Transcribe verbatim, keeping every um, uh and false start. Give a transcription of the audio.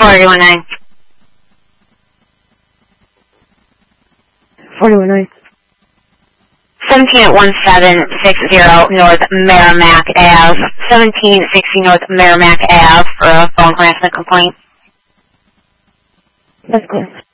four one nine. four one nine. seventeen one seven six zero North Merrimack Ave. seventeen sixty North Merrimack Ave for a phone harassment complaint. That's clear.